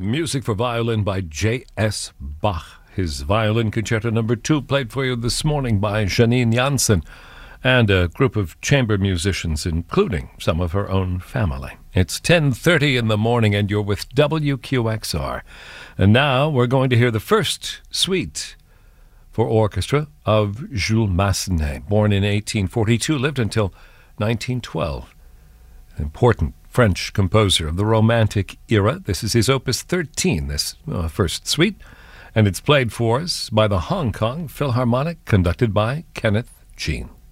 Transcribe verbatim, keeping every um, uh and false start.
Music for violin by J S Bach. His Violin Concerto Number Two, played for you this morning by Janine Jansen and a group of chamber musicians, including some of her own family. It's ten thirty in the morning, and you're with W Q X R. And now we're going to hear the first suite for orchestra of Jules Massenet. Born in eighteen forty-two, lived until nineteen twelve. An important French composer of the Romantic era. This is his Opus thirteen, this uh, first suite, and it's played for us by the Hong Kong Philharmonic, conducted by Kenneth Jean.